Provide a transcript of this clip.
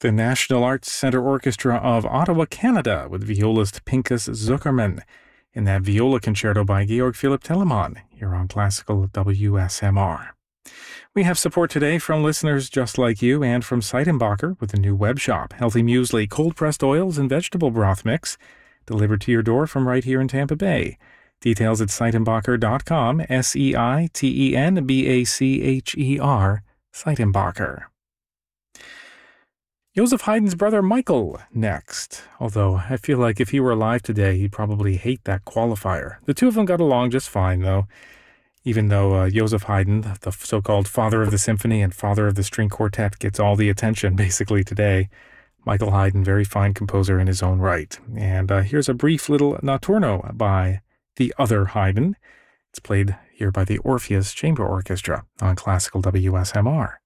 The National Arts Centre Orchestra of Ottawa, Canada, with violist Pinchas Zuckerman in that viola concerto by Georg Philipp Telemann, here on Classical WSMR. We have support today from listeners just like you and from Seitenbacher with a new web shop, Healthy Muesli, cold-pressed oils and vegetable broth mix, delivered to your door from right here in Tampa Bay. Details at Seitenbacher.com, Seitenbacher, Seitenbacher. Joseph Haydn's brother Michael next, although I feel like if he were alive today, he'd probably hate that qualifier. The two of them got along just fine, though. Even though Joseph Haydn, the so-called father of the symphony and father of the string quartet, gets all the attention basically today, Michael Haydn, very fine composer in his own right. And here's a brief little notturno by the other Haydn. It's played here by the Orpheus Chamber Orchestra on Classical WSMR.